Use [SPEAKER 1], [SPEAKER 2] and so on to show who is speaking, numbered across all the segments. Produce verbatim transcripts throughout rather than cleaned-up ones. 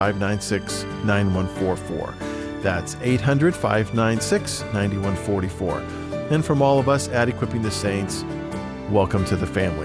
[SPEAKER 1] five nine six, nine one four four. That's eight hundred, five nine six, nine one four four. And from all of us at Equipping the Saints, welcome to the family.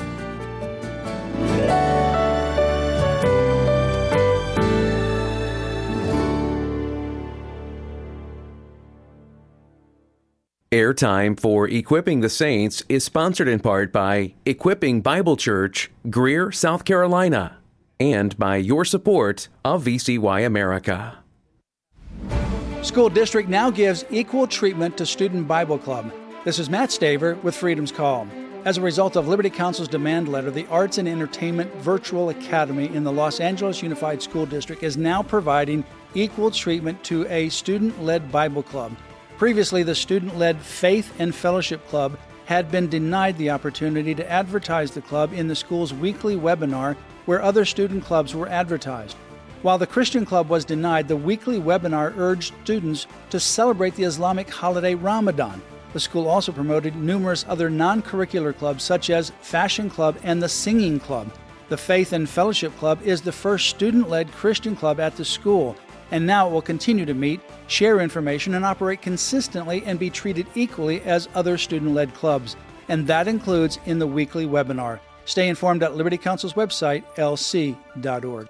[SPEAKER 2] Airtime for Equipping the Saints is sponsored in part by Equipping Bible Church, Greer, South Carolina, and by your support of V C Y America.
[SPEAKER 3] School District now gives equal treatment to Student Bible Club. This is Matt Staver with Freedom's Call. As a result of Liberty Council's demand letter, the Arts and Entertainment Virtual Academy in the Los Angeles Unified School District is now providing equal treatment to a student-led Bible club. Previously, the student-led Faith and Fellowship Club had been denied the opportunity to advertise the club in the school's weekly webinar where other student clubs were advertised. While the Christian Club was denied, the weekly webinar urged students to celebrate the Islamic holiday Ramadan. The school also promoted numerous other non-curricular clubs such as Fashion Club and the Singing Club. The Faith and Fellowship Club is the first student-led Christian club at the school, and now it will continue to meet, share information, and operate consistently and be treated equally as other student-led clubs. And that includes in the weekly webinar. Stay informed at Liberty Council's website, L C dot org.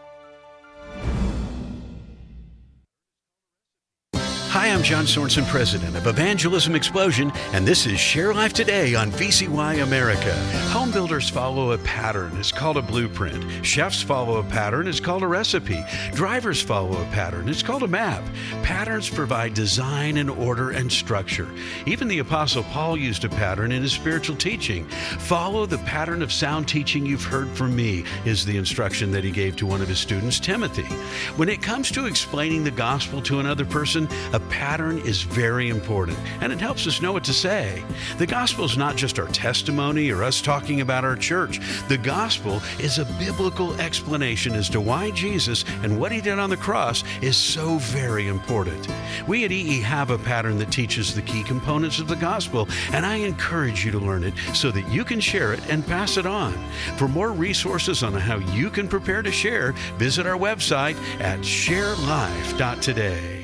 [SPEAKER 4] Hi, I'm John Sorensen, president of Evangelism Explosion, and this is Share Life Today on V C Y America. Home builders follow a pattern. It's called a blueprint. Chefs follow a pattern. It's called a recipe. Drivers follow a pattern. It's called a map. Patterns provide design and order and structure. Even the Apostle Paul used a pattern in his spiritual teaching. Follow the pattern of sound teaching you've heard from me, is the instruction that he gave to one of his students, Timothy. When it comes to explaining the gospel to another person, a pattern is very important, and it helps us know what to say. The gospel is not just our testimony or us talking about our church. The gospel is a biblical explanation as to why Jesus and what he did on the cross is so very important. We at E E have a pattern that teaches the key components of the gospel, and I encourage you to learn it so that you can share it and pass it on. For more resources on how you can prepare to share, visit our website at share life dot today.